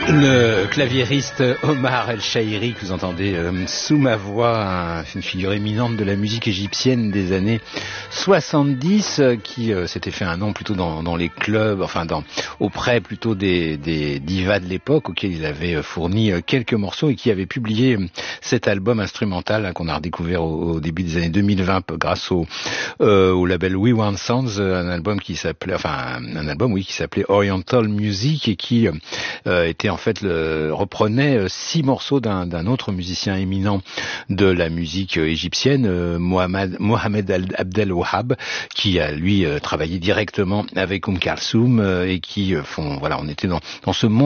Le claviériste Omar El-Shairi, que vous entendez sous ma voix, une figure éminente de la musique égyptienne des années 70, qui s'était fait un nom plutôt dans les clubs, auprès plutôt des divas de l'époque, auxquels il avait fourni quelques morceaux et qui avait publié cet album instrumental qu'on a redécouvert au début des années 2020 grâce au label We Want Sounds, un album qui s'appelait Oriental Music et qui était en fait reprenait 6 morceaux d'un autre musicien éminent de la musique égyptienne, Mohamed Abdel Wahab, qui a lui travaillé directement avec Kulthum et qui on était dans ce monde